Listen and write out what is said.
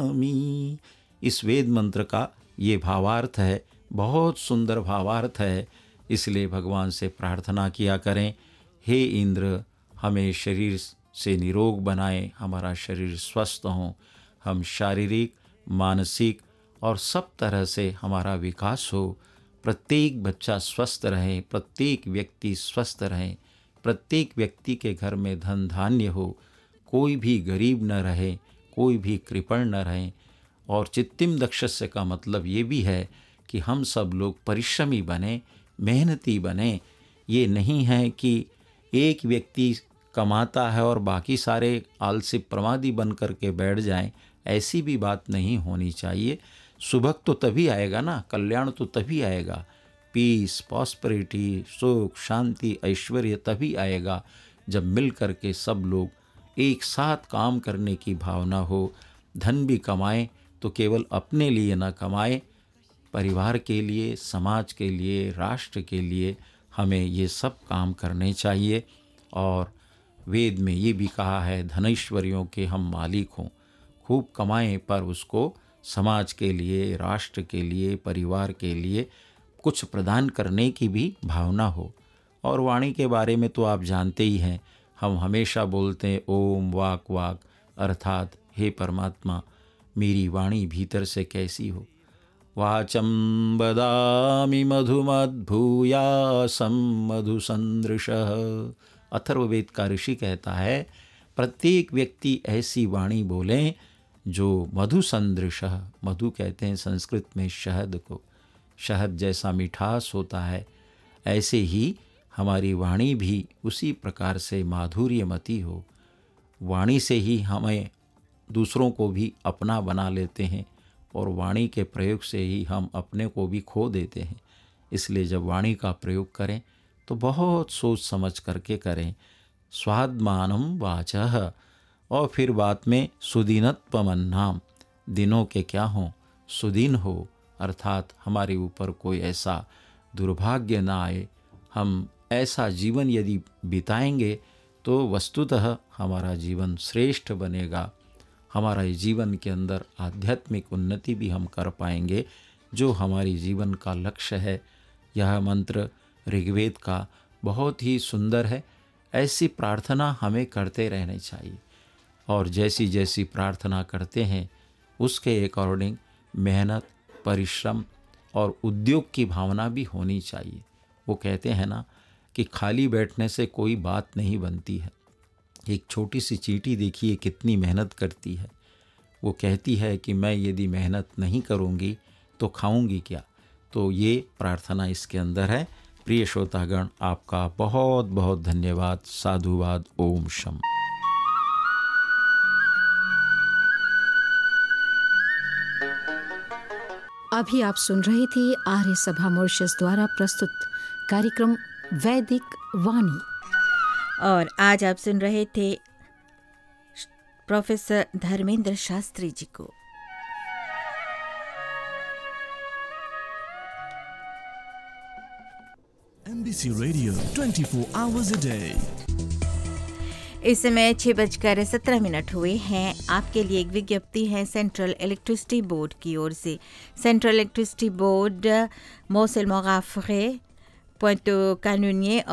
इस वेद मंत्र का ये भावार्थ है, बहुत सुंदर भावार्थ है। इसलिए भगवान से प्रार्थना किया करें, हे इंद्र हमें शरीर से निरोग बनाएं, हमारा शरीर स्वस्थ हो, हम शारीरिक, मानसिक और सब तरह से हमारा विकास हो, प्रत्येक बच्चा स्वस्थ रहे, प्रत्येक व्यक्ति स्वस्थ रहे, प्रत्येक व्यक्ति के घर में धन धान्य हो, कोई भी गरीब न रहे, कोई भी कृपण न रहे। और चित्तिम दक्षस्य का मतलब ये भी है कि हम सब लोग परिश्रमी बने, मेहनती बने। ये नहीं है कि एक व्यक्ति कमाता है और बाकी सारे आलसी प्रमादी बन करके बैठ जाएं, ऐसी भी बात नहीं होनी चाहिए। सुभग तो तभी आएगा ना, कल्याण तो तभी आएगा, पीस, प्रॉस्पेरिटी, सुख, शांति, ऐश्वर्य तभी आएगा जब मिल करके सब लोग एक साथ काम करने की भावना हो। धन भी कमाएं तो केवल अपने लिए न कमाएं, परिवार के लिए, समाज के लिए, राष्ट्र के लिए हमें ये सब काम करने चाहिए। और वेद में ये भी कहा है, धनैश्वर्यों के हम मालिक हों। खूब कमाएं पर उसको समाज के लिए, राष्ट्र के लिए, परिवार के लिए कुछ प्रदान करने की भी भावना हो। और वाणी के बारे में तो आप जानते ही हैं, हम हमेशा बोलते हैं ओम वाक वाक, अर्थात हे परमात्मा मेरी वाणी भीतर से कैसी हो। वाचं वदामि मधुमद्भूयासं मधुसंदृशः। अथर्ववेद का ऋषि कहता है, प्रत्येक व्यक्ति ऐसी वाणी बोलें जो मधुसंदृशः, मधु कहते हैं संस्कृत में शहद को, शहद जैसा मिठास होता है, ऐसे ही हमारी वाणी भी उसी प्रकार से माधुर्यमती हो। वाणी से ही हमें दूसरों को भी अपना बना लेते हैं और वाणी के प्रयोग से ही हम अपने को भी खो देते हैं। इसलिए जब वाणी का प्रयोग करें तो बहुत सोच समझ करके करें। स्वात्मानं वाचः, और फिर बात में सुदीनत्वमन्नाम, दिनों के क्या हों, सुदीन हो, अर्थात हमारे ऊपर कोई ऐसा दुर्भाग्य ना आए। हम ऐसा जीवन यदि बिताएंगे तो वस्तुतः हमारा जीवन श्रेष्ठ बनेगा। हमारा जीवन के अंदर आध्यात्मिक उन्नति भी हम कर पाएंगे, जो हमारी जीवन का लक्ष्य है। यह मंत्र ऋग्वेद का बहुत ही सुंदर है। ऐसी प्रार्थना हमें करते रहने चाहिए, और जैसी जैसी प्रार्थना करते हैं उसके अकॉर्डिंग मेहनत, परिश्रम और उद्योग की भावना भी होनी चाहिए। वो कहते हैं ना कि खाली बैठने से कोई बात नहीं बनती है। एक छोटी सी चींटी देखिए कितनी मेहनत करती है। वो कहती है कि मैं यदि मेहनत नहीं करूँगी तो खाऊंगी क्या। तो ये प्रार्थना इसके अंदर है। प्रिय श्रोतागण, आपका बहुत बहुत धन्यवाद। साधुवाद। ओम शम। अभी आप सुन रहे थे आर्य सभा मॉरिशस द्वारा प्रस्तुत कार्यक्रम वैदिक वाणी, और आज आप सुन रहे थे प्रोफेसर धर्मेंद्र शास्त्री जी को। MBC Radio 24 hours a day। इस समय 6:17 हुए हैं। आपके लिए एक विज्ञप्ति है सेंट्रल इलेक्ट्रिसिटी बोर्ड की ओर से। Central electricity board Mosel मोगाफरे, point कानूनिये